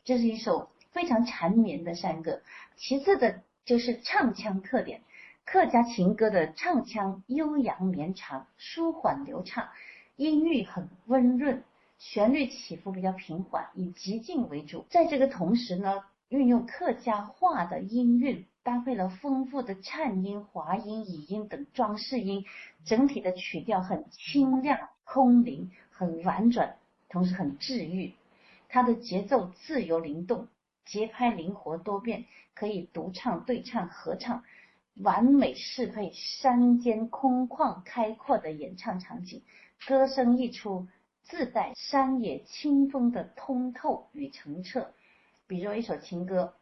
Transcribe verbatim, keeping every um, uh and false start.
这是一首非常缠绵的山歌。其次的就是唱腔特点，客家情歌的唱腔悠扬绵长，舒缓流畅，音域很温润，旋律起伏比较平缓，以极静为主。在这个同时呢，运用客家话的音韵，搭配了丰富的颤音、滑音、乙音等装饰音，整体的曲调很清亮空灵，很婉转，同时很治愈。它的节奏自由灵动，节拍灵活多变，可以独唱、对唱、合唱，完美适配山间空旷开阔的演唱场景。歌声一出，自带山野清风的通透与澄澈。比如一首情歌，